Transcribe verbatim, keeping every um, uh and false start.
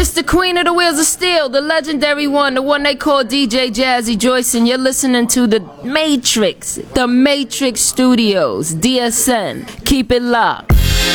It's the queen of the wheels of steel, the legendary one, the one they call D J Jazzy Joyce, and you're listening to the Matrix, the Matrix Studios, D S N. Keep it locked.